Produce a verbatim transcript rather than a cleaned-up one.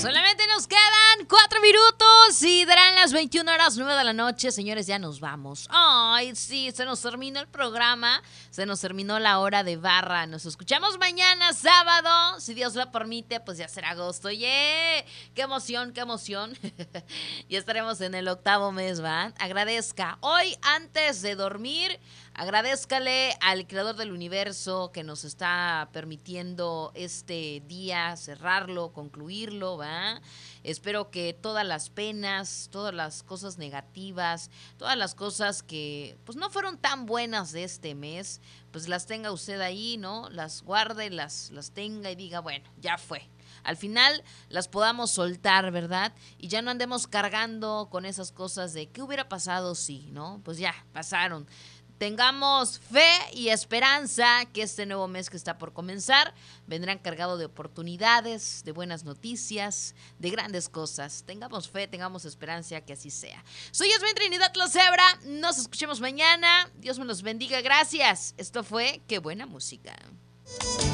Solamente nos quedan cuatro minutos y darán las veintiuna horas nueve de la noche. Señores, ya nos vamos. Ay, sí, se nos terminó el programa. Se nos terminó la hora de barra. Nos escuchamos mañana, sábado. Si Dios lo permite, pues ya será agosto. ¡Yeah! ¡Qué emoción, qué emoción! Ya estaremos en el octavo mes, ¿va? Agradezca. Hoy, antes de dormir, agradézcale al creador del universo que nos está permitiendo este día cerrarlo, concluirlo, ¿va? Espero que todas las penas, todas las cosas negativas, todas las cosas que pues no fueron tan buenas de este mes, pues las tenga usted ahí, ¿no? Las guarde, las, las tenga y diga, bueno, ya fue. Al final las podamos soltar, ¿verdad? Y ya no andemos cargando con esas cosas de ¿qué hubiera pasado si, no? Pues ya, pasaron. Tengamos fe y esperanza que este nuevo mes que está por comenzar vendrán cargado de oportunidades, de buenas noticias, de grandes cosas. Tengamos fe, tengamos esperanza que así sea. Soy Yasmin Trinidad Lozebra. Nos escuchemos mañana. Dios me los bendiga. Gracias. Esto fue Qué Buena Música.